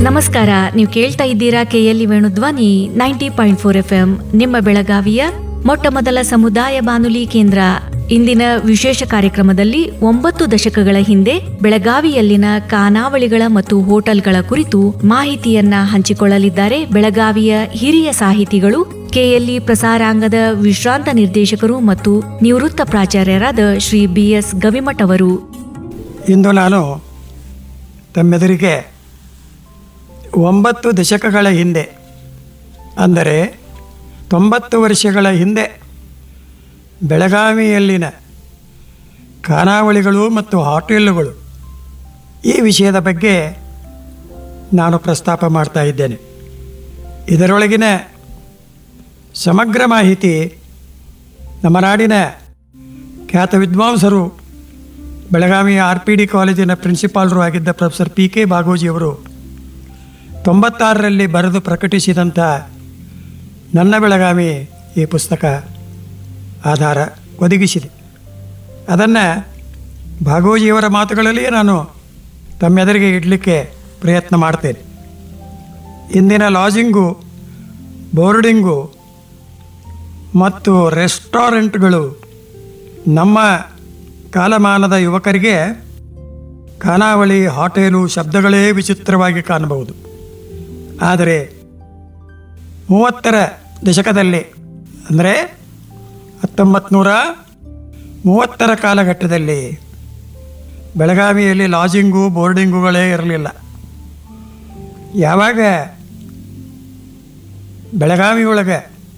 ನಮಸ್ಕಾರ. ನೀವು ಕೇಳ್ತಾ ಇದ್ದೀರಾ ಕೆಎಲ್ಇ ವೇಣುಧ್ವನಿ 90.4 FM, ನಿಮ್ಮ ಬೆಳಗಾವಿಯ ಮೊಟ್ಟ ಮೊದಲ ಸಮುದಾಯ ಬಾನುಲಿ ಕೇಂದ್ರ. ಇಂದಿನ ವಿಶೇಷ ಕಾರ್ಯಕ್ರಮದಲ್ಲಿ 9 ದಶಕಗಳ ಹಿಂದೆ ಬೆಳಗಾವಿಯಲ್ಲಿನ ಖಾನಾವಳಿಗಳ ಮತ್ತು ಹೋಟೆಲ್ಗಳ ಕುರಿತು ಮಾಹಿತಿಯನ್ನ ಹಂಚಿಕೊಳ್ಳಲಿದ್ದಾರೆ ಬೆಳಗಾವಿಯ ಹಿರಿಯ ಸಾಹಿತಿಗಳು, ಕೆಎಲ್ಇ ಪ್ರಸಾರಾಂಗದ ವಿಶ್ರಾಂತ ನಿರ್ದೇಶಕರು ಮತ್ತು ನಿವೃತ್ತ ಪ್ರಾಚಾರ್ಯರಾದ ಶ್ರೀ BS ಗವಿಮಠ್ ಅವರು. ಇಂದು ನಾನು ತಮ್ಮೆದುರಿಗೆ 9 ದಶಕಗಳ ಹಿಂದೆ, ಅಂದರೆ 90 ವರ್ಷಗಳ ಹಿಂದೆ ಬೆಳಗಾವಿಯಲ್ಲಿನ ಖಾನಾವಳಿಗಳು ಮತ್ತು ಹೋಟೆಲುಗಳು ಈ ವಿಷಯದ ಬಗ್ಗೆ ನಾನು ಪ್ರಸ್ತಾಪ ಮಾಡ್ತಾ ಇದ್ದೇನೆ. ಇದರೊಳಗಿನ ಸಮಗ್ರ ಮಾಹಿತಿ ನಮ್ಮ ನಾಡಿನ ಖ್ಯಾತ ವಿದ್ವಾಂಸರು, ಬೆಳಗಾವಿಯ RPD ಕಾಲೇಜಿನ ಪ್ರಿನ್ಸಿಪಾಲರು ಆಗಿದ್ದ ಪ್ರೊಫೆಸರ್ PK ಬಾಗೋಜಿಯವರು 96ರಲ್ಲಿ ಬರೆದು ಪ್ರಕಟಿಸಿದಂಥ ನನ್ನ ಬೆಳಗಾವಿ ಈ ಪುಸ್ತಕ ಆಧಾರ ಒದಗಿಸಿದೆ. ಅದನ್ನು ಬಾಗೋಜಿಯವರ ಮಾತುಗಳಲ್ಲಿಯೇ ನಾನು ತಮ್ಮೆದುರಿಗೆ ಇಡಲಿಕ್ಕೆ ಪ್ರಯತ್ನ ಮಾಡ್ತೇನೆ. ಇಂದಿನ ಲಾಜಿಂಗು, ಬೋರ್ಡಿಂಗು ಮತ್ತು ರೆಸ್ಟೋರೆಂಟ್ಗಳು ನಮ್ಮ ಕಾಲಮಾನದ ಯುವಕರಿಗೆ ಖಾನಾವಳಿ, ಹೋಟೆಲು ಶಬ್ದಗಳೇ ವಿಚಿತ್ರವಾಗಿ ಕಾಣಬಹುದು. ಆದರೆ 30ರ ದಶಕದಲ್ಲಿ, ಅಂದರೆ 1930ರ ಕಾಲಘಟ್ಟದಲ್ಲಿ ಬೆಳಗಾವಿಯಲ್ಲಿ ಲಾಜಿಂಗು, ಬೋರ್ಡಿಂಗುಗಳೇ ಇರಲಿಲ್ಲ. ಯಾವಾಗ ಬೆಳಗಾವಿಯೊಳಗೆ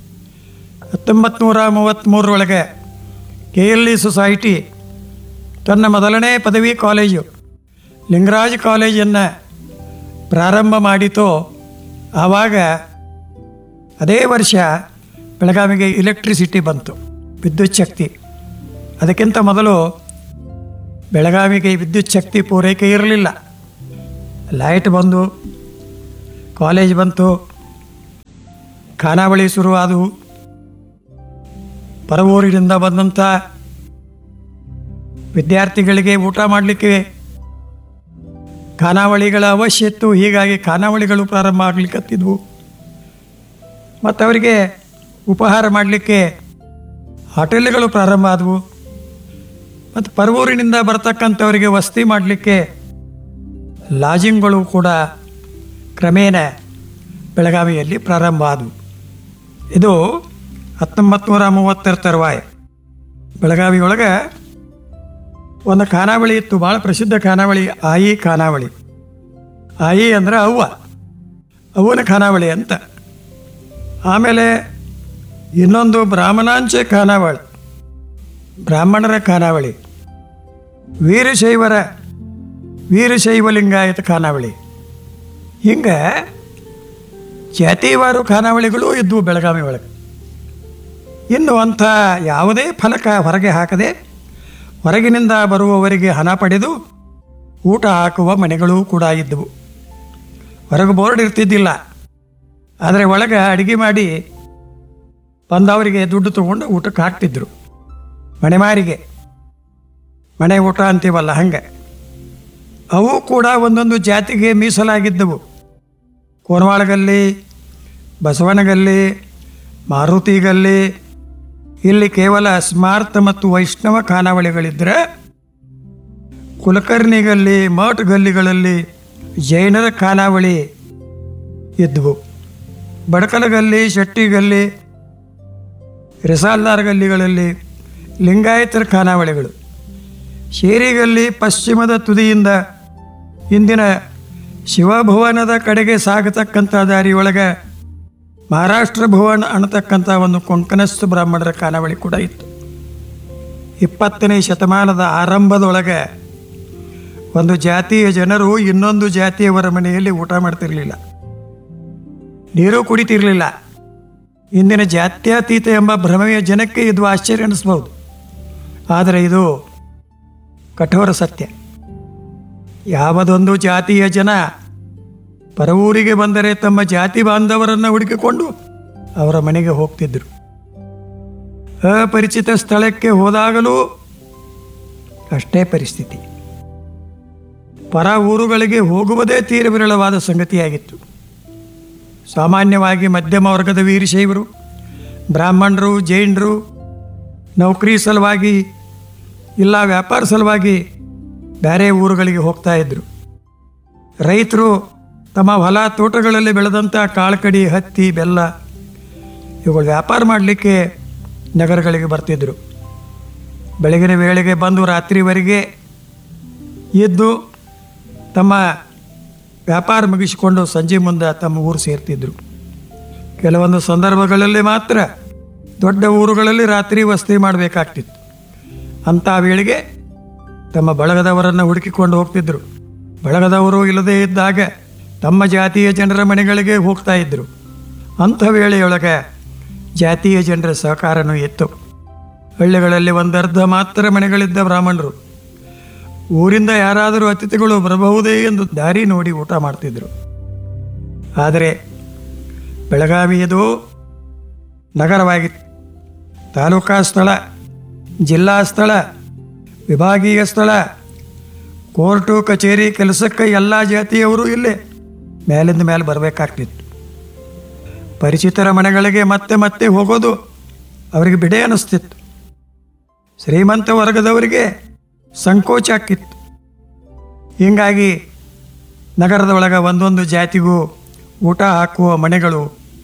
1933 KLE ಸೊಸೈಟಿ ತನ್ನ ಮೊದಲನೇ ಪದವಿ ಕಾಲೇಜು ಲಿಂಗರಾಜ್ ಕಾಲೇಜನ್ನು ಪ್ರಾರಂಭ ಮಾಡಿತೋ, ಆವಾಗ ಅದೇ ವರ್ಷ ಬೆಳಗಾವಿಗೆ ಎಲೆಕ್ಟ್ರಿಸಿಟಿ ಬಂತು, ವಿದ್ಯುತ್ ಶಕ್ತಿ. ಅದಕ್ಕಿಂತ ಮೊದಲು ಬೆಳಗಾವಿಗೆ ವಿದ್ಯುತ್ ಶಕ್ತಿ ಪೂರೈಕೆ ಇರಲಿಲ್ಲ. ಲೈಟ್ ಬಂದು, ಕಾಲೇಜ್ ಬಂತು, ಖಾನಾವಳಿ ಶುರುವಾದವು. ಪರವೂರಿನಿಂದ ಬಂದಂಥ ವಿದ್ಯಾರ್ಥಿಗಳಿಗೆ ಊಟ ಮಾಡಲಿಕ್ಕೆ ಖಾನಾವಳಿಗಳ ಅವಶ್ಯ ಇತ್ತು. ಹೀಗಾಗಿ ಖಾನಾವಳಿಗಳು ಪ್ರಾರಂಭ ಆಗಲಿಕ್ಕತ್ತಿದ್ವು. ಮತ್ತು ಅವರಿಗೆ ಉಪಹಾರ ಮಾಡಲಿಕ್ಕೆ ಹೋಟೆಲ್ಗಳು ಪ್ರಾರಂಭ ಆದವು. ಮತ್ತು ಪರವೂರಿನಿಂದ ಬರ್ತಕ್ಕಂಥವರಿಗೆ ವಸತಿ ಮಾಡಲಿಕ್ಕೆ ಲಾಜಿಂಗ್ಗಳು ಕೂಡ ಕ್ರಮೇಣ ಬೆಳಗಾವಿಯಲ್ಲಿ ಪ್ರಾರಂಭ ಆದವು. ಇದು 1930ರ ತರುವಾಯ. ಬೆಳಗಾವಿಯೊಳಗೆ ಒಂದು ಖಾನಾವಳಿ ಇತ್ತು, ಭಾಳ ಪ್ರಸಿದ್ಧ ಖಾನಾವಳಿ, ಆಯಿ ಖಾನಾವಳಿ. ಆಯಿ ಅಂದ್ರೆ ಅವ್ವನ ಖಾನಾವಳಿ ಅಂತ. ಆಮೇಲೆ ಇನ್ನೊಂದು ಬ್ರಾಹ್ಮಣಾಂಚ ಖಾನಾವಳಿ, ಬ್ರಾಹ್ಮಣರ ಖಾನಾವಳಿ. ವೀರಶೈವ ಲಿಂಗಾಯತ ಖಾನಾವಳಿ. ಹಿಂಗೆ ಜಾತಿವಾರು ಖಾನಾವಳಿಗಳು ಇದ್ದವು ಬೆಳಗಾವಿ ಒಳಗೆ. ಇನ್ನು ಅಂಥ ಯಾವುದೇ ಫಲಕ ಹೊರಗೆ ಹಾಕದೆ ಹೊರಗಿನಿಂದ ಬರುವವರಿಗೆ ಹಣ ಪಡೆದು ಊಟ ಹಾಕುವ ಮನೆಗಳೂ ಕೂಡ ಇದ್ದವು. ಹೊರಗೆ ಬೋರ್ಡ್ ಇರ್ತಿದ್ದಿಲ್ಲ, ಆದರೆ ಒಳಗೆ ಅಡುಗೆ ಮಾಡಿ ಬಂದವರಿಗೆ ದುಡ್ಡು ತಗೊಂಡು ಊಟಕ್ಕೆ ಹಾಕ್ತಿದ್ರು. ಮನೆಮಾರಿಗೆ, ಮನೆ ಊಟ ಅಂತೀವಲ್ಲ ಹಂಗೆ. ಅವು ಕೂಡ ಒಂದೊಂದು ಜಾತಿಗೆ ಮೀಸಲಾಗಿದ್ದವು. ಕೋನವಾಳಗಲ್ಲಿ, ಬಸವನಗಲ್ಲಿ, ಮಾರುತಿಗಲ್ಲಿ. ಇಲ್ಲಿ ಕೇವಲ ಸ್ಮಾರ್ತ ಮತ್ತು ವೈಷ್ಣವ ಖಾನಾವಳಿಗಳಿದ್ದರೆ, ಕುಲಕರ್ಣಿಗಲ್ಲಿ, ಮಠ ಗಲ್ಲಿಗಳಲ್ಲಿ ಜೈನರ ಖಾನಾವಳಿ ಇದ್ದವು. ಬಡಕಲಗಲ್ಲಿ, ಶೆಟ್ಟಿಗಲ್ಲಿ, ರಿಸಾಲ್ದಾರ್ ಗಲ್ಲಿಗಳಲ್ಲಿ ಲಿಂಗಾಯತರ ಖಾನಾವಳಿಗಳು. ಶೇರಿಗಲ್ಲಿ ಪಶ್ಚಿಮದ ತುದಿಯಿಂದ ಇಂದಿನ ಶಿವಭುವನದ ಕಡೆಗೆ ಸಾಗತಕ್ಕಂಥ ದಾರಿಯೊಳಗೆ ಮಹಾರಾಷ್ಟ್ರ ಭುವನ ಅನ್ನತಕ್ಕಂಥ ಒಂದು ಕೊಂಕಣಸ್ಥ ಬ್ರಾಹ್ಮಣರ ಖಾನಾವಳಿ ಕೂಡ ಇತ್ತು. 20ನೇ ಶತಮಾನದ ಆರಂಭದೊಳಗೆ ಒಂದು ಜಾತಿಯ ಜನರು ಇನ್ನೊಂದು ಜಾತಿಯವರ ಮನೆಯಲ್ಲಿ ಊಟ ಮಾಡ್ತಿರಲಿಲ್ಲ, ನೀರು ಕುಡಿತಿರಲಿಲ್ಲ. ಇಂದಿನ ಜಾತ್ಯತೀತ ಎಂಬ ಭ್ರಮೆಯ ಜನಕ್ಕೆ ಇದು ಆಶ್ಚರ್ಯ ಅನ್ನಿಸ್ಬೋದು, ಆದರೆ ಇದು ಕಠೋರ ಸತ್ಯ. ಯಾವುದೊಂದು ಜಾತಿಯ ಜನ ಪರವೂರಿಗೆ ಬಂದರೆ ತಮ್ಮ ಜಾತಿ ಬಾಂಧವರನ್ನು ಹುಡುಕಿಕೊಂಡು ಅವರ ಮನೆಗೆ ಹೋಗ್ತಿದ್ದರು. ಅಪರಿಚಿತ ಸ್ಥಳಕ್ಕೆ ಹೋದಾಗಲೂ ಅಷ್ಟೇ ಪರಿಸ್ಥಿತಿ. ಪರ ಊರುಗಳಿಗೆ ಹೋಗುವುದೇ ತೀರ ವಿರಳವಾದ ಸಂಗತಿಯಾಗಿತ್ತು. ಸಾಮಾನ್ಯವಾಗಿ ಮಧ್ಯಮ ವರ್ಗದ ವೀರಶೈವರು, ಬ್ರಾಹ್ಮಣರು, ಜೈನರು ನೌಕರಿ ಸಲುವಾಗಿ ಇಲ್ಲ ವ್ಯಾಪಾರ ಸಲುವಾಗಿ ಬೇರೆ ಊರುಗಳಿಗೆ ಹೋಗ್ತಾ ಇದ್ದರು. ರೈತರು ತಮ್ಮ ಹೊಲ ತೋಟಗಳಲ್ಲಿ ಬೆಳೆದಂಥ ಕಾಳುಕಡಿ, ಹತ್ತಿ, ಬೆಲ್ಲ ಇವುಗಳು ವ್ಯಾಪಾರ ಮಾಡಲಿಕ್ಕೆ ನಗರಗಳಿಗೆ ಬರ್ತಿದ್ದರು. ಬೆಳಗಿನ ವೇಳೆಗೆ ಬಂದು ರಾತ್ರಿವರೆಗೆ ಇದ್ದು ತಮ್ಮ ವ್ಯಾಪಾರ ಮುಗಿಸಿಕೊಂಡು ಸಂಜೆ ಮುಂದೆ ತಮ್ಮ ಊರು ಸೇರ್ತಿದ್ರು. ಕೆಲವೊಂದು ಸಂದರ್ಭಗಳಲ್ಲಿ ಮಾತ್ರ ದೊಡ್ಡ ಊರುಗಳಲ್ಲಿ ರಾತ್ರಿ ವಸತಿ ಮಾಡಬೇಕಾಗ್ತಿತ್ತು. ಅಂಥ ವೇಳೆಗೆ ತಮ್ಮ ಬಳಗದವರನ್ನು ಹುಡುಕಿಕೊಂಡು ಹೋಗ್ತಿದ್ರು. ಬಳಗದವರು ಇಲ್ಲದೇ ಇದ್ದಾಗ ತಮ್ಮ ಜಾತಿಯ ಜನರ ಮನೆಗಳಿಗೆ ಹೋಗ್ತಾ ಇದ್ದರು. ಅಂಥ ವೇಳೆಯೊಳಗೆ ಜಾತಿಯ ಜನರ ಸಹಕಾರನೂ ಇತ್ತು. ಹಳ್ಳಿಗಳಲ್ಲಿ ಒಂದರ್ಧ ಮಾತ್ರ ಮನೆಗಳಿದ್ದ ಬ್ರಾಹ್ಮಣರು ಊರಿಂದ ಯಾರಾದರೂ ಅತಿಥಿಗಳು ಬರಬಹುದೇ ಎಂದು ದಾರಿ ನೋಡಿ ಊಟ ಮಾಡ್ತಿದ್ರು. ಆದರೆ ಬೆಳಗಾವಿಯದು ನಗರವಾಗಿತ್ತು. ತಾಲೂಕಾ ಸ್ಥಳ, ಜಿಲ್ಲಾ ಸ್ಥಳ, ವಿಭಾಗೀಯ ಸ್ಥಳ, ಕೋರ್ಟು ಕಚೇರಿ ಕೆಲಸಕ್ಕೆ ಎಲ್ಲ ಜಾತಿಯವರು ಇಲ್ಲೇ ಮೇಲಿಂದ ಮೇಲೆ ಬರಬೇಕಾಗ್ತಿತ್ತು. ಪರಿಚಿತರ ಮನೆಗಳಿಗೆ ಮತ್ತೆ ಮತ್ತೆ ಹೋಗೋದು ಅವರಿಗೆ ಬಿಡೆ ಅನ್ನಿಸ್ತಿತ್ತು. ಶ್ರೀಮಂತ ವರ್ಗದವರಿಗೆ ಸಂಕೋಚ ಆಗ್ತಿತ್ತು. ಹೀಗಾಗಿ ನಗರದ ಒಳಗೆ ಒಂದೊಂದು ಜಾತಿಗೂ ಊಟ ಹಾಕುವ ಮನೆಗಳು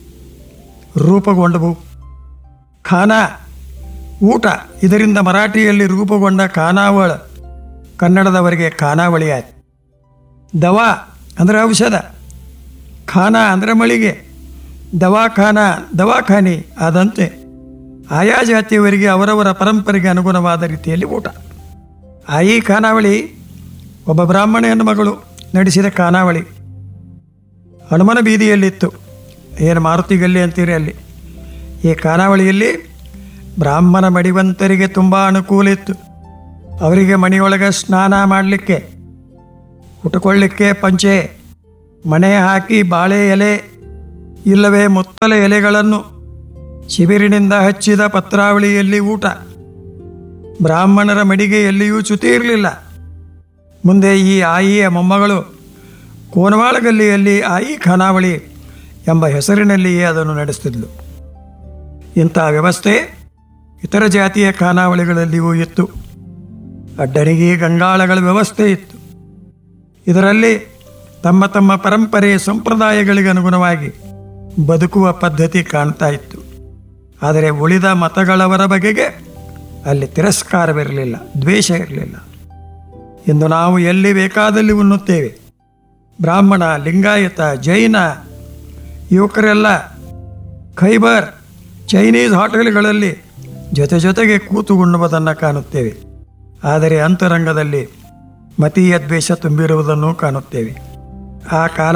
ರೂಪುಗೊಂಡವು. ಖಾನಾ, ಊಟ, ಇದರಿಂದ ಮರಾಠಿಯಲ್ಲಿ ರೂಪುಗೊಂಡ ಖಾನಾವಳ ಕನ್ನಡದವರಿಗೆ ಖಾನಾವಳಿ ಆಯ್ತು. ದವಾ ಅಂದರೆ ಔಷಧ, ಖಾನಾ ಅಂದರೆ ಮಳಿಗೆ, ದವಾಖಾನಾ ದವಾಖಾನೆ ಆದಂತೆ ಆಯಾ ಜಾತಿಯವರಿಗೆ ಅವರವರ ಪರಂಪರೆಗೆ ಅನುಗುಣವಾದ ರೀತಿಯಲ್ಲಿ ಊಟ. ಈ ಖಾನಾವಳಿ ಒಬ್ಬ ಬ್ರಾಹ್ಮಣ ಹೆಣ್ಣು ಮಗಳು ನಡೆಸಿದ ಖಾನಾವಳಿ ಹನುಮನ ಬೀದಿಯಲ್ಲಿತ್ತು. ಏನು ಮಾರುತಿ ಗಲ್ಲಿ ಅಂತೀರಿ ಅಲ್ಲಿ. ಈ ಖಾನಾವಳಿಯಲ್ಲಿ ಬ್ರಾಹ್ಮಣ ಮಡಿವಂತರಿಗೆ ತುಂಬ ಅನುಕೂಲ ಇತ್ತು. ಅವರಿಗೆ ಮನೆಯೊಳಗೆ ಸ್ನಾನ ಮಾಡಲಿಕ್ಕೆ, ಉಟ್ಕೊಳ್ಳಿಕ್ಕೆ ಪಂಚೆ, ಮಣೆ ಹಾಕಿ ಬಾಳೆ ಎಲೆ ಇಲ್ಲವೇ ಮುತ್ತಲ ಎಲೆಗಳನ್ನು ಶಿಬಿರಿನಿಂದ ಹಚ್ಚಿದ ಪತ್ರಾವಳಿಯಲ್ಲಿ ಊಟ. ಬ್ರಾಹ್ಮಣರ ಮಡಿಗೆ ಎಲ್ಲಿಯೂ ಚ್ಯುತಿ ಇರಲಿಲ್ಲ. ಮುಂದೆ ಈ ಆಯಿಯ ಮೊಮ್ಮಗಳು ಕೋನವಾಳ ಗಲ್ಲಿಯಲ್ಲಿ ಆಯಿ ಖಾನಾವಳಿ ಎಂಬ ಹೆಸರಿನಲ್ಲಿಯೇ ಅದನ್ನು ನಡೆಸ್ತಿದ್ಲು. ಇಂಥ ವ್ಯವಸ್ಥೆ ಇತರ ಜಾತಿಯ ಖಾನಾವಳಿಗಳಲ್ಲಿಯೂ ಇತ್ತು. ಅಡ್ಡಣಿಗೆ ಗಂಗಾಳಗಳ ವ್ಯವಸ್ಥೆ ಇತ್ತು. ಇದರಲ್ಲಿ ತಮ್ಮ ತಮ್ಮ ಪರಂಪರೆ ಸಂಪ್ರದಾಯಗಳಿಗೆ ಅನುಗುಣವಾಗಿ ಬದುಕುವ ಪದ್ಧತಿ ಕಾಣ್ತಾ ಇತ್ತು. ಆದರೆ ಉಳಿದ ಮತಗಳವರ ಬಗೆಗೆ ಅಲ್ಲಿ ತಿರಸ್ಕಾರವಿರಲಿಲ್ಲ, ದ್ವೇಷ ಇರಲಿಲ್ಲ. ಇಂದು ನಾವು ಎಲ್ಲಿ ಬೇಕಾದಲ್ಲಿ ಉಣ್ಣುತ್ತೇವೆ. ಬ್ರಾಹ್ಮಣ, ಲಿಂಗಾಯತ, ಜೈನ ಯುವಕರೆಲ್ಲ ಖೈಬರ್, ಚೈನೀಸ್ ಹೋಟೆಲ್ಗಳಲ್ಲಿ ಜೊತೆ ಜೊತೆಗೆ ಕೂತು ಉಣ್ಣುವುದನ್ನು ಕಾಣುತ್ತೇವೆ. ಆದರೆ ಅಂತರಂಗದಲ್ಲಿ ಮತೀಯ ದ್ವೇಷ ತುಂಬಿರುವುದನ್ನು ಕಾಣುತ್ತೇವೆ. ಆ ಕಾಲ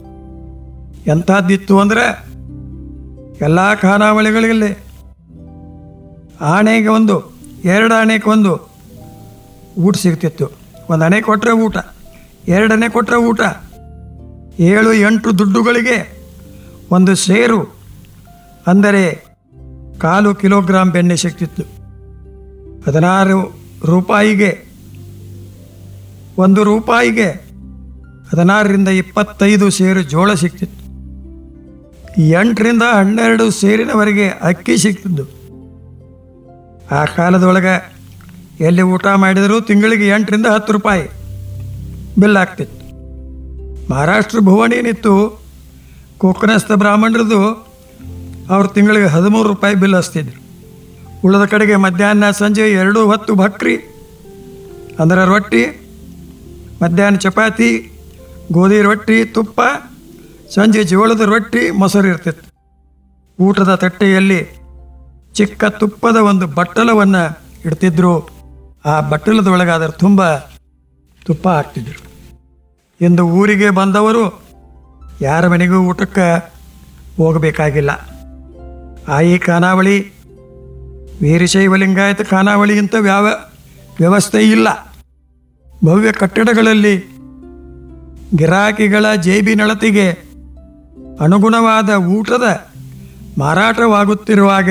ಎಂಥದ್ದಿತ್ತು ಅಂದರೆ ಎಲ್ಲ ಖಾನಾವಳಿಗಳಲ್ಲಿ ಆಣೆಗೆ ಒಂದು, 2 ಆಣೆಗೆ ಒಂದು ಊಟ ಸಿಗ್ತಿತ್ತು. 1 ಆಣೆ ಕೊಟ್ಟರೆ ಊಟ, 2 ಆಣೆ ಕೊಟ್ಟರೆ ಊಟ. 7-8 ದುಡ್ಡುಗಳಿಗೆ ಒಂದು ಸೇರು ಅಂದರೆ 1/4 ಕಿಲೋಗ್ರಾಂ ಬೆಣ್ಣೆ ಸಿಗ್ತಿತ್ತು. 16 ರೂಪಾಯಿಗೆ, 1 ರೂಪಾಯಿಗೆ 16ರಿಂದ 25 ಸೇರು ಜೋಳ ಸಿಗ್ತಿತ್ತು. 8ರಿಂದ 12 ಸೇರಿನವರೆಗೆ ಅಕ್ಕಿ ಸಿಗ್ತಿದ್ದು. ಆ ಕಾಲದೊಳಗೆ ಎಲ್ಲಿ ಊಟ ಮಾಡಿದರೂ ತಿಂಗಳಿಗೆ 8ರಿಂದ 10 ರೂಪಾಯಿ ಬಿಲ್ ಆಗ್ತಿತ್ತು. ಮಹಾರಾಷ್ಟ್ರ ಭುವನ ಏನಿತ್ತು, ಕೋಕನಸ್ಥ ಬ್ರಾಹ್ಮಣರದು, ಅವ್ರು ತಿಂಗಳಿಗೆ 13 ರೂಪಾಯಿ ಬಿಲ್ ಹಚ್ತಿದ್ರು. ಉಳಿದ ಕಡೆಗೆ ಮಧ್ಯಾಹ್ನ ಸಂಜೆ 2 ಹೊತ್ತು ಭಕ್ರಿ ಅಂದರೆ ರೊಟ್ಟಿ, ಮಧ್ಯಾಹ್ನ ಚಪಾತಿ, ಗೋಧಿ ರೊಟ್ಟಿ, ತುಪ್ಪ, ಸಂಜೆ ಜೋಳದ ರೊಟ್ಟಿ, ಮೊಸರು ಇರ್ತಿತ್ತು. ಊಟದ ತಟ್ಟೆಯಲ್ಲಿ ಚಿಕ್ಕ ತುಪ್ಪದ ಒಂದು ಬಟ್ಟಲವನ್ನು ಇಡ್ತಿದ್ರು. ಆ ಬಟ್ಟಲದೊಳಗೆ ಅದರ ತುಂಬ ತುಪ್ಪ ಹಾಕ್ತಿದ್ರು. ಇಂದು ಊರಿಗೆ ಬಂದವರು ಯಾರ ಮನೆಗೂ ಊಟಕ್ಕೆ ಹೋಗಬೇಕಾಗಿಲ್ಲ. ಆಯಿ ಖಾನಾವಳಿ, ವೀರಶೈವ ಲಿಂಗಾಯತ ಖಾನಾವಳಿ ಇಂಥ ವ್ಯವಸ್ಥೆ ಇಲ್ಲ. ಭವ್ಯ ಕಟ್ಟಡಗಳಲ್ಲಿ ಗಿರಾಕಿಗಳ ಜೇಬಿನಳತಿಗೆ ಅನುಗುಣವಾದ ಊಟದ ಮಾರಾಟವಾಗುತ್ತಿರುವಾಗ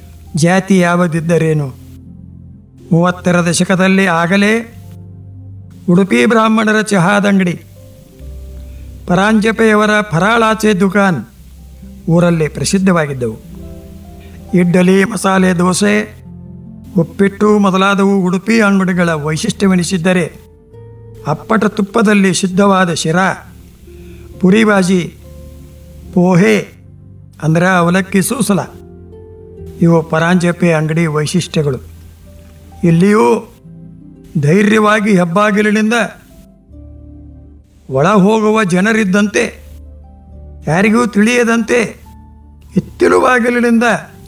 ಜಾತಿ ಯಾವುದಿದ್ದರೇನು? 30ರ ದಶಕದಲ್ಲಿ ಆಗಲೇ ಉಡುಪಿ ಬ್ರಾಹ್ಮಣರ ಚಹಾದಂಗಡಿ, ಪರಾಂಜಪೆಯವರ ಫರಾಳಾಚೆ ದುಕಾನ್ ಊರಲ್ಲಿ ಪ್ರಸಿದ್ಧವಾಗಿದ್ದವು. ಇಡ್ಡಲಿ, ಮಸಾಲೆ ದೋಸೆ, ಉಪ್ಪಿಟ್ಟು ಮೊದಲಾದವು ಉಡುಪಿ ಅಂಗಡಿಗಳ ವೈಶಿಷ್ಟ್ಯವೆನಿಸಿದ್ದರೆ, ಅಪ್ಪಟ ತುಪ್ಪದಲ್ಲಿ ಸಿದ್ಧವಾದ ಶಿರಾ, ಪುರಿಬಾಜಿ, ಪೋಹೆ ಅಂದರೆ ಅವಲಕ್ಕಿ ಸೂಸಲ ಇವು ಪರಾಂಜಪೆ ಅಂಗಡಿ ವೈಶಿಷ್ಟ್ಯಗಳು. ಇಲ್ಲಿಯೂ ಧೈರ್ಯವಾಗಿ ಹೆಬ್ಬಾಗಿಲಿನಿಂದ ಒಳ ಹೋಗುವ ಜನರಿದ್ದಂತೆ, ಯಾರಿಗೂ ತಿಳಿಯದಂತೆ ಹಿತ್ತಿಲು ಬಾಗಿಲಿನಿಂದ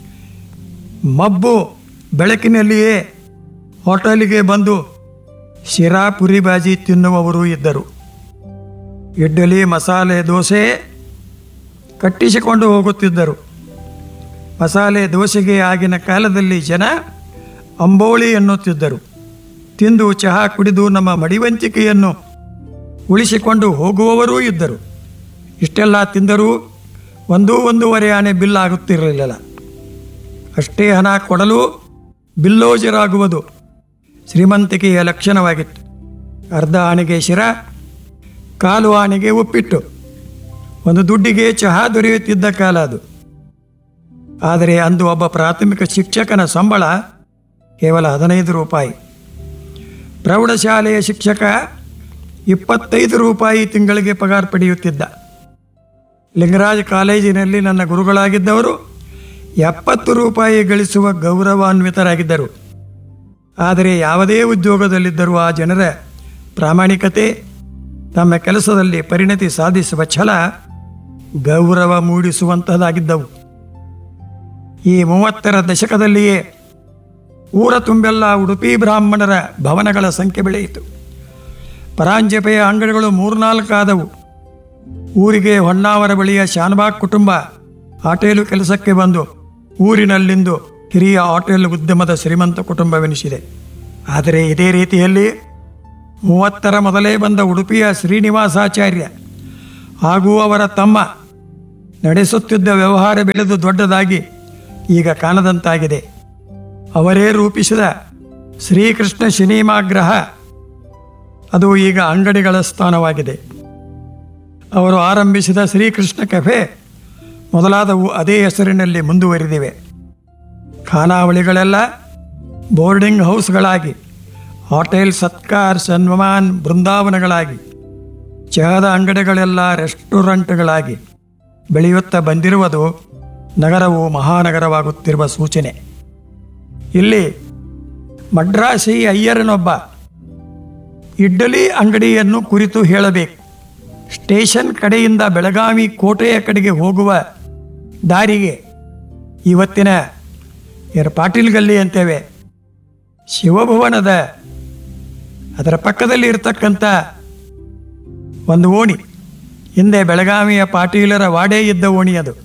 ಮಬ್ಬು ಬೆಳಕಿನಲ್ಲಿಯೇ ಹೋಟೆಲಿಗೆ ಬಂದು ಶಿರಾ ಪುರಿಬಾಜಿ ತಿನ್ನುವವರು ಇದ್ದರು. ಇಡ್ಡಲಿ, ಮಸಾಲೆ ದೋಸೆ ಕಟ್ಟಿಸಿಕೊಂಡು ಹೋಗುತ್ತಿದ್ದರು. ಮಸಾಲೆ ದೋಸೆಗೆ ಆಗಿನ ಕಾಲದಲ್ಲಿ ಜನ ಅಂಬೋಳಿ ಎನ್ನುತ್ತಿದ್ದರು. ತಿಂದು ಚಹಾ ಕುಡಿದು ನಮ್ಮ ಮಡಿವಂತಿಕೆಯನ್ನು ಉಳಿಸಿಕೊಂಡು ಹೋಗುವವರೂ ಇದ್ದರು. ಇಷ್ಟೆಲ್ಲ ತಿಂದರೂ ಒಂದೂವರೆ ಆನೆ ಬಿಲ್ ಆಗುತ್ತಿರಲಿಲ್ಲ. ಅಷ್ಟೇ ಹಣ ಕೊಡಲು ಬಿಲ್ಲೋಜರಾಗುವುದು ಶ್ರೀಮಂತಿಕೆಯ ಲಕ್ಷಣವಾಗಿತ್ತು. ಅರ್ಧ ಆನೆಗೆ ಶಿರಾ, ಕಾಲು ಆನೆಗೆ ಉಪ್ಪಿಟ್ಟು, ಒಂದು ದುಡ್ಡಿಗೆ ಚಹಾ ದೊರೆಯುತ್ತಿದ್ದ ಕಾಲ ಅದು. ಆದರೆ ಅಂದು ಒಬ್ಬ ಪ್ರಾಥಮಿಕ ಶಿಕ್ಷಕನ ಸಂಬಳ ಕೇವಲ 15 ರೂಪಾಯಿ. ಪ್ರೌಢಶಾಲೆಯ ಶಿಕ್ಷಕ 25 ರೂಪಾಯಿ ತಿಂಗಳಿಗೆ ಪಗಾರ ಪಡೆಯುತ್ತಿದ್ದ. ಲಿಂಗರಾಜ್ ಕಾಲೇಜಿನಲ್ಲಿ ನನ್ನ ಗುರುಗಳಾಗಿದ್ದವರು 70 ರೂಪಾಯಿ ಗಳಿಸುವ ಗೌರವಾನ್ವಿತರಾಗಿದ್ದರು. ಆದರೆ ಯಾವುದೇ ಉದ್ಯೋಗದಲ್ಲಿದ್ದರೂ ಆ ಜನರ ಪ್ರಾಮಾಣಿಕತೆ, ತಮ್ಮ ಕೆಲಸದಲ್ಲಿ ಪರಿಣತಿ ಸಾಧಿಸುವ ಛಲ ಗೌರವ ಮೂಡಿಸುವಂತಹದ್ದಾಗಿದ್ದವು. ಈ 30ರ ದಶಕದಲ್ಲಿಯೇ ಊರ ತುಂಬೆಲ್ಲ ಉಡುಪಿ ಬ್ರಾಹ್ಮಣರ ಭವನಗಳ ಸಂಖ್ಯೆ ಬೆಳೆಯಿತು. ಪರಾಂಜಪೆಯ ಅಂಗಡಿಗಳು 3-4 ಆದವು. ಊರಿಗೆ ಹೊನ್ನಾವರ ಬಳಿಯ ಶಾನಬಾಗ್ ಕುಟುಂಬ ಹೋಟೆಲು ಕೆಲಸಕ್ಕೆ ಬಂದು ಊರಿನಲ್ಲಿಂದು ಹಿರಿಯ ಹೋಟೆಲ್ ಉದ್ಯಮದ ಶ್ರೀಮಂತ ಕುಟುಂಬವೆನಿಸಿದೆ. ಆದರೆ ಇದೇ ರೀತಿಯಲ್ಲಿ 30ರ ಮೊದಲೇ ಬಂದ ಉಡುಪಿಯ ಶ್ರೀನಿವಾಸಾಚಾರ್ಯ ಹಾಗೂ ಅವರ ತಮ್ಮ ನಡೆಸುತ್ತಿದ್ದ ವ್ಯವಹಾರ ಬೆಳೆದು ದೊಡ್ಡದಾಗಿ ಈಗ ಕಾಣದಂತಾಗಿದೆ. ಅವರೇ ರೂಪಿಸಿದ ಶ್ರೀಕೃಷ್ಣ ಸಿನಿಮಾಗೃಹ ಅದು ಈಗ ಅಂಗಡಿಗಳ ಸ್ಥಾನವಾಗಿದೆ. ಅವರು ಆರಂಭಿಸಿದ ಶ್ರೀಕೃಷ್ಣ ಕೆಫೆ ಮೊದಲಾದವು ಅದೇ ಹೆಸರಿನಲ್ಲಿ ಮುಂದುವರಿದಿವೆ. ಖಾನಾವಳಿಗಳೆಲ್ಲ ಬೋರ್ಡಿಂಗ್ ಹೌಸ್ಗಳಾಗಿ, ಹೋಟೆಲ್ ಸತ್ಕಾರ್, ಸನ್ಮಾನ್, ಬೃಂದಾವನಗಳಾಗಿ, ಚಹಾದ ಅಂಗಡಿಗಳೆಲ್ಲ ರೆಸ್ಟೋರೆಂಟ್ಗಳಾಗಿ ಬೆಳೆಯುತ್ತಾ ಬಂದಿರುವುದು ನಗರವು ಮಹಾನಗರವಾಗುತ್ತಿರುವ ಸೂಚನೆ. ಇಲ್ಲಿ ಮಡ್ರಾಸಿ ಅಯ್ಯರನೊಬ್ಬ ಇಡ್ಡಲಿ ಅಂಗಡಿಯನ್ನು ಕುರಿತು ಹೇಳಬೇಕು. ಸ್ಟೇಷನ್ ಕಡೆಯಿಂದ ಬೆಳಗಾವಿ ಕೋಟೆಯ ಕಡೆಗೆ ಹೋಗುವ ದಾರಿಗೆ ಇವತ್ತಿನ ಪಾಟೀಲ್ ಗಲ್ಲಿ ಅಂತೇವೆ, ಶಿವಭವನದ ಅದರ ಪಕ್ಕದಲ್ಲಿ ಇರತಕ್ಕಂಥ ಒಂದು ಓಣಿ, ಹಿಂದೆ ಬೆಳಗಾವಿಯ ಪಾಟೀಲರ ವಾಡೆ ಇದ್ದ ಓಣಿ ಅದು.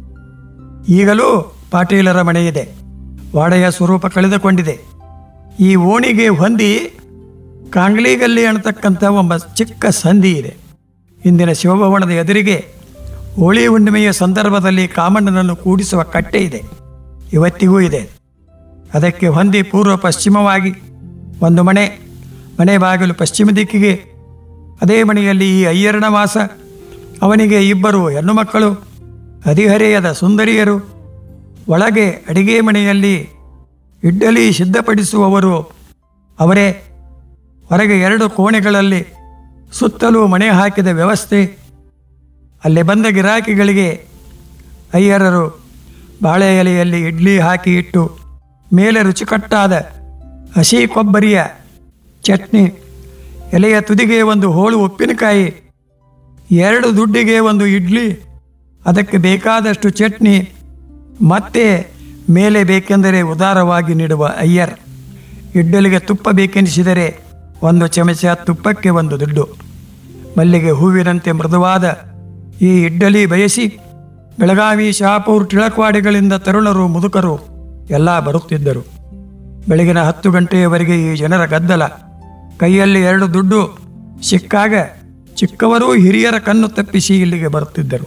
ಈಗಲೂ ಪಾಟೀಲರ ಮನೆ ಇದೆ. ವಾಡೆಯ ಸ್ವರೂಪ ಕಳೆದುಕೊಂಡಿದೆ. ಈ ಓಣಿಗೆ ಹೊಂದಿ ಕಾಂಗ್ಲಿಗಲ್ಲಿ ಅನ್ನತಕ್ಕಂಥ ಒಬ್ಬ ಚಿಕ್ಕ ಸಂಧಿ ಇದೆ. ಇಂದಿನ ಶಿವಭವನದ ಎದುರಿಗೆ ಹೋಳಿ ಹುಣ್ಣಿಮೆಯ ಸಂದರ್ಭದಲ್ಲಿ ಕಾಮಣ್ಣನನ್ನು ಕೂಡಿಸುವ ಕಟ್ಟೆ ಇದೆ, ಇವತ್ತಿಗೂ ಇದೆ. ಅದಕ್ಕೆ ಹೊಂದಿ ಪೂರ್ವ ಪಶ್ಚಿಮವಾಗಿ ಒಂದು ಮನೆ ಬಾಗಿಲು ಪಶ್ಚಿಮ ದಿಕ್ಕಿಗೆ. ಅದೇ ಮನೆಯಲ್ಲಿ ಈ ಅಯ್ಯರನ ವಾಸ. ಅವನಿಗೆ 2 ಹೆಣ್ಣು ಮಕ್ಕಳು, ಹದಿಹರೆಯದ ಸುಂದರಿಯರು. ಒಳಗೆ ಅಡಿಗೆ ಮನೆಯಲ್ಲಿ ಇಡ್ಡಲಿ ಸಿದ್ಧಪಡಿಸುವವರು ಅವರೇ. ಹೊರಗೆ 2 ಕೋಣೆಗಳಲ್ಲಿ ಸುತ್ತಲೂ ಮಣೆ ಹಾಕಿದ ವ್ಯವಸ್ಥೆ. ಅಲ್ಲಿ ಬಂದ ಗಿರಾಕಿಗಳಿಗೆ ಅಯ್ಯರರು ಬಾಳೆ ಎಲೆಯಲ್ಲಿ ಇಡ್ಲಿ ಹಾಕಿ ಇಟ್ಟು ಮೇಲೆ ರುಚಿಕಟ್ಟಾದ ಹಸಿ ಕೊಬ್ಬರಿಯ ಚಟ್ನಿ, ಎಲೆಯ ತುದಿಗೆ ಒಂದು ಹೋಳು ಉಪ್ಪಿನಕಾಯಿ, 2 ದುಡ್ಡಿಗೆ ಒಂದು ಇಡ್ಲಿ, ಅದಕ್ಕೆ ಬೇಕಾದಷ್ಟು ಚಟ್ನಿ, ಮತ್ತೆ ಮೇಲೆ ಬೇಕೆಂದರೆ ಉದಾರವಾಗಿ ನೀಡುವ ಅಯ್ಯರ್. ಇಡ್ಡಲಿಗೆ ತುಪ್ಪ ಬೇಕೆನಿಸಿದರೆ 1 ಚಮಚ ತುಪ್ಪಕ್ಕೆ 1 ದುಡ್ಡು. ಮಲ್ಲಿಗೆ ಹೂವಿನಂತೆ ಮೃದುವಾದ ಈ ಇಡ್ಡಲಿ ಬಯಸಿ ಬೆಳಗಾವಿ, ಶಹಾಪುರ, ಟಿಳಕವಾಡಿಗಳಿಂದ ತರುಣರು, ಮುದುಕರು ಎಲ್ಲ ಬರುತ್ತಿದ್ದರು. ಬೆಳಗಿನ 10 ಗಂಟೆಯವರೆಗೆ ಈ ಜನರ ಗದ್ದಲ. ಕೈಯಲ್ಲಿ 2 ದುಡ್ಡು ಸಿಕ್ಕಾಗ ಚಿಕ್ಕವರೂ ಹಿರಿಯರ ಕಣ್ಣು ತಪ್ಪಿಸಿ ಇಲ್ಲಿಗೆ ಬರುತ್ತಿದ್ದರು.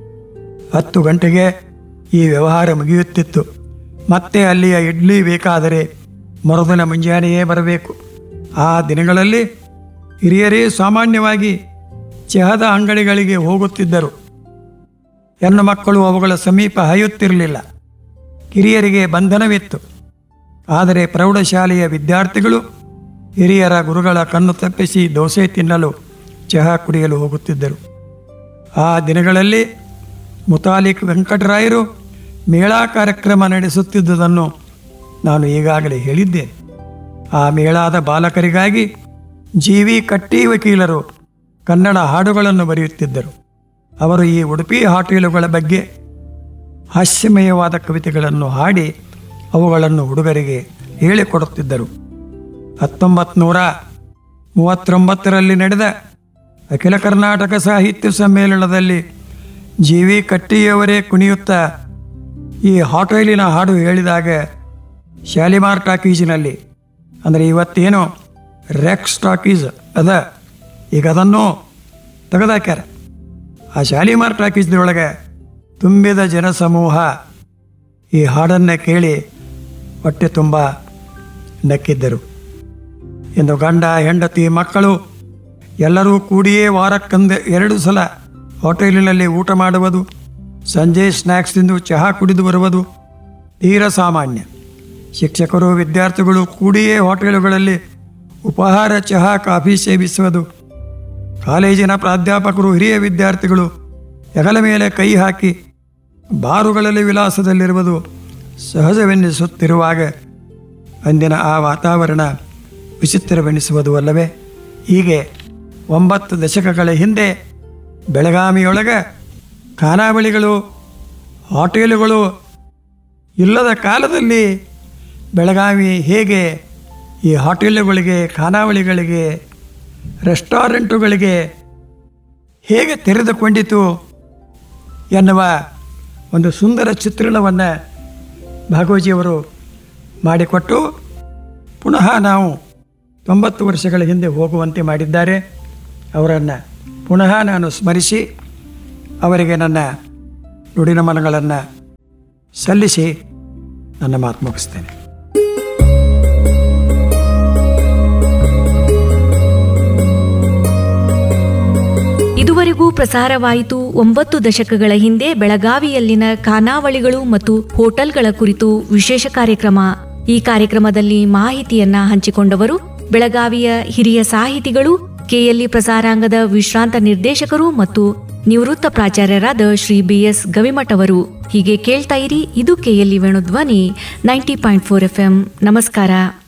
10 ಗಂಟೆಗೆ ಈ ವ್ಯವಹಾರ ಮುಗಿಯುತ್ತಿತ್ತು. ಮತ್ತೆ ಅಲ್ಲಿಯ ಇಡ್ಲಿ ಬೇಕಾದರೆ ಮರುದಿನ ಮುಂಜಾನೆಯೇ ಬರಬೇಕು. ಆ ದಿನಗಳಲ್ಲಿ ಹಿರಿಯರೇ ಸಾಮಾನ್ಯವಾಗಿ ಚಹದ ಅಂಗಡಿಗಳಿಗೆ ಹೋಗುತ್ತಿದ್ದರು. ಹೆಣ್ಣು ಮಕ್ಕಳು ಅವುಗಳ ಸಮೀಪ ಹಾಯುತ್ತಿರಲಿಲ್ಲ. ಕಿರಿಯರಿಗೆ ಬಂಧನವಿತ್ತು. ಆದರೆ ಪ್ರೌಢಶಾಲೆಯ ವಿದ್ಯಾರ್ಥಿಗಳು ಹಿರಿಯರ ಗುರುಗಳ ಕಣ್ಣು ತಪ್ಪಿಸಿ ದೋಸೆ ತಿನ್ನಲು, ಚಹಾ ಕುಡಿಯಲು ಹೋಗುತ್ತಿದ್ದರು. ಆ ದಿನಗಳಲ್ಲಿ ಮುತಾಲಿಕ್ ವೆಂಕಟರಾಯರು ಮೇಳಾ ಕಾರ್ಯಕ್ರಮ ನಡೆಸುತ್ತಿದ್ದುದನ್ನು ನಾನು ಈಗಾಗಲೇ ಹೇಳಿದ್ದೇನೆ. ಆ ಮೇಳಾದ ಬಾಲಕರಿಗಾಗಿ ಜಿ.ವಿ. ಕಟ್ಟಿ ವಕೀಲರು ಕನ್ನಡ ಹಾಡುಗಳನ್ನು ಬರೆಯುತ್ತಿದ್ದರು. ಅವರು ಈ ಉಡುಪಿ ಹೋಟೆಲುಗಳ ಬಗ್ಗೆ ಹಾಸ್ಯಮಯವಾದ ಕವಿತೆಗಳನ್ನು ಹಾಡಿ ಅವುಗಳನ್ನು ಹುಡುಗರಿಗೆ ಹೇಳಿಕೊಡುತ್ತಿದ್ದರು. 1939ರಲ್ಲಿ ನಡೆದ ಅಖಿಲ ಕರ್ನಾಟಕ ಸಾಹಿತ್ಯ ಸಮ್ಮೇಳನದಲ್ಲಿ ಜಿ.ವಿ. ಕಟ್ಟಿಯವರೇ ಕುಣಿಯುತ್ತಾ ಈ ಹೋಟೆಲಿನ ಹಾಡು ಹೇಳಿದಾಗ ಶಾಲಿಮಾರ್ ಟಾಕೀಜಿನಲ್ಲಿ, ಅಂದರೆ ಇವತ್ತೇನು ರೆಕ್ಸ್ ಟಾಕೀಸ್ ಅದ, ಈಗ ಅದನ್ನು ತೆಗೆದಾಕ್ಯಾರ. ಆ ಶಾಲಿಮಾರ್ ಟಾಕೀಸ್ನೊಳಗೆ ತುಂಬಿದ ಜನಸಮೂಹ ಈ ಹಾಡನ್ನು ಕೇಳಿ ಹೊಟ್ಟೆ ತುಂಬ ನಕ್ಕಿದ್ದರು. ಎಂದು ಗಂಡ, ಹೆಂಡತಿ, ಮಕ್ಕಳು ಎಲ್ಲರೂ ಕೂಡಿಯೇ ವಾರಕ್ಕೊಂದು 2 ಸಲ ಹೋಟೆಲಿನಲ್ಲಿ ಊಟ ಮಾಡುವುದು, ಸಂಜೆ ಸ್ನ್ಯಾಕ್ಸ್ ತಿಂದು ಚಹಾ ಕುಡಿದು ಬರುವುದು ತೀರ ಸಾಮಾನ್ಯ. ಶಿಕ್ಷಕರು, ವಿದ್ಯಾರ್ಥಿಗಳು ಕೂಡಿಯೇ ಹೋಟೆಲುಗಳಲ್ಲಿ ಉಪಹಾರ, ಚಹಾ, ಕಾಫಿ ಸೇವಿಸುವುದು, ಕಾಲೇಜಿನ ಪ್ರಾಧ್ಯಾಪಕರು ಹಿರಿಯ ವಿದ್ಯಾರ್ಥಿಗಳು ಹೆಗಲ ಮೇಲೆ ಕೈ ಹಾಕಿ ಬಾರುಗಳಲ್ಲಿ ವಿಲಾಸದಲ್ಲಿರುವುದು ಸಹಜವೆನ್ನಿಸುತ್ತಿರುವಾಗ ಅಂದಿನ ಆ ವಾತಾವರಣ ವಿಚಿತ್ರವೆನಿಸುವುದು ಅಲ್ಲವೇ? ಹೀಗೆ 9 ದಶಕಗಳ ಹಿಂದೆ ಬೆಳಗಾವಿಯೊಳಗೆ ಖಾನಾವಳಿಗಳು, ಹೋಟೆಲುಗಳು ಇಲ್ಲದ ಕಾಲದಲ್ಲಿ ಬೆಳಗಾವಿ ಹೇಗೆ ಈ ಹೋಟೆಲುಗಳಿಗೆ, ಖಾನಾವಳಿಗಳಿಗೆ, ರೆಸ್ಟೋರೆಂಟುಗಳಿಗೆ ಹೇಗೆ ತೆರೆದುಕೊಂಡಿತು ಎನ್ನುವ ಒಂದು ಸುಂದರ ಚಿತ್ರಣವನ್ನು ಭಾಗವಜಿಯವರು ಮಾಡಿಕೊಟ್ಟು ಪುನಃ ನಾವು 90 ವರ್ಷಗಳ ಹಿಂದೆ ಹೋಗುವಂತೆ ಮಾಡಿದ್ದಾರೆ. ಅವರನ್ನು ಪುನಃ ನಾನು ಸ್ಮರಿಸಿ ಅವರಿಗೆ ನನ್ನ ನುಡಿನಮನಗಳನ್ನು ಸಲ್ಲಿಸಿ ನನ್ನ ಮಾತು ಮುಗಿಸ್ತೇನೆ. ಇದುವರೆಗೂ ಪ್ರಸಾರವಾಯಿತು 9 ದಶಕಗಳ ಹಿಂದೆ ಬೆಳಗಾವಿಯಲ್ಲಿನ ಖಾನಾವಳಿಗಳು ಮತ್ತು ಹೋಟೆಲ್ಗಳ ಕುರಿತು ವಿಶೇಷ ಕಾರ್ಯಕ್ರಮ. ಈ ಕಾರ್ಯಕ್ರಮದಲ್ಲಿ ಮಾಹಿತಿಯನ್ನ ಹಂಚಿಕೊಂಡವರು ಬೆಳಗಾವಿಯ ಹಿರಿಯ ಸಾಹಿತಿಗಳು, ಕೆಎಲ್ಇ ಪ್ರಸಾರಾಂಗದ ವಿಶ್ರಾಂತ ನಿರ್ದೇಶಕರು ಮತ್ತು ನಿವೃತ್ತ ಪ್ರಾಚಾರ್ಯರಾದ ಶ್ರೀ BS ಗವಿಮಠ್ ಅವರು. ಹೀಗೆ ಕೇಳ್ತಾ ಇರಿ, ಇದು ಕೆಎಲ್ಇ ವೇಣುಧ್ವನಿ 90.4 FM. ನಮಸ್ಕಾರ.